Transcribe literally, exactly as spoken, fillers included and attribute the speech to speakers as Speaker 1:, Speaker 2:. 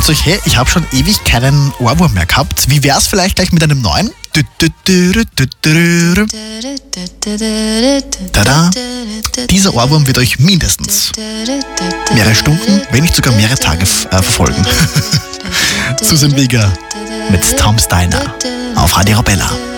Speaker 1: denkt euch, hey, ich habe schon ewig keinen Ohrwurm mehr gehabt. Wie wär's vielleicht gleich mit einem neuen? Tada! Dieser Ohrwurm wird euch mindestens mehrere Stunden, wenn nicht sogar mehrere Tage äh, verfolgen. Susan Vega mit Tom Steiner auf Radio Arabella.